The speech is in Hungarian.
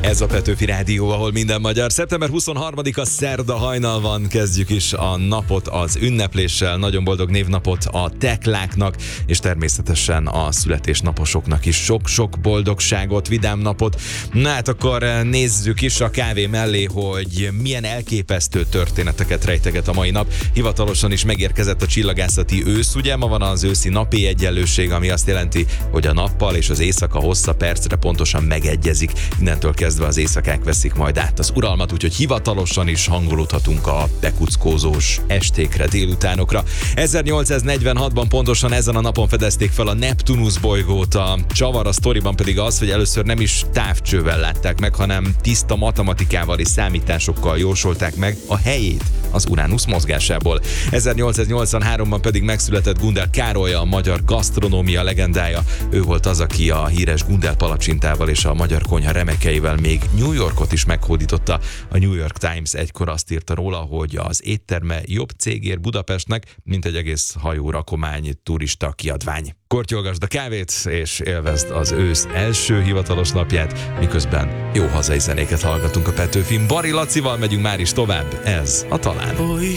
Ez a Petőfi Rádió, ahol minden magyar. Szeptember 23-a szerda hajnal van, kezdjük is a napot az ünnepléssel. Nagyon boldog névnapot a tekláknak, és természetesen a születésnaposoknak is sok-sok boldogságot, vidám napot. Na hát akkor nézzük is a kávé mellé, hogy milyen elképesztő történeteket rejteget a mai nap. Hivatalosan is megérkezett a csillagászati ősz, ugye ma van az őszi napi egyenlőség, ami azt jelenti, hogy a nappal és az éjszaka hossza percre pontosan megegyezik. Innentől kezdve az éjszakák veszik majd át az uralmat, úgyhogy hivatalosan is hangolódhatunk a bekuckózós estékre, délutánokra. 1846-ban pontosan ezen a napon fedezték fel a Neptunusz bolygót, a csavar a sztoriban pedig az, hogy először nem is távcsővel látták meg, hanem tiszta matematikával és számításokkal jósolták meg a helyét az Uránusz mozgásából. 1883-ban pedig megszületett Gundel Károly, a magyar gasztronómia legendája. Ő volt az, aki a híres Gundel palacsintával és a magyar konyha remekeivel még New Yorkot is meghódította. A New York Times egykor azt írta róla, hogy az étterme jobb cégér Budapestnek, mint egy egész hajórakomány turista kiadvány. Kortyolgasd a kávét, és élvezd az ősz első hivatalos napját, miközben jó hazai zenéket hallgatunk a Petőfin. Bari Lacival megyünk már is tovább, ez a Talán. Oly